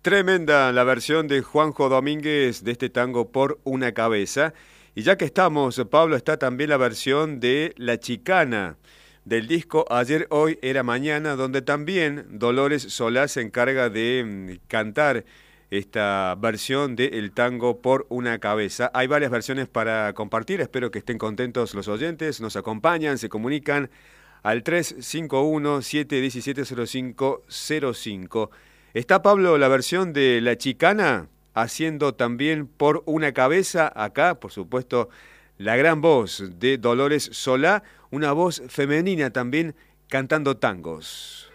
Tremenda la versión de Juanjo Domínguez de este tango Por una cabeza. Y ya que estamos, Pablo, está también la versión de La Chicana, del disco Ayer, Hoy, Era Mañana, donde también Dolores Solá se encarga de cantar esta versión del tango Por una cabeza. Hay varias versiones para compartir, espero que estén contentos los oyentes, nos acompañan, se comunican al 351-717-0505. Está, Pablo, la versión de La Chicana haciendo también Por una cabeza. Acá, por supuesto, la gran voz de Dolores Solá, una voz femenina también cantando tangos.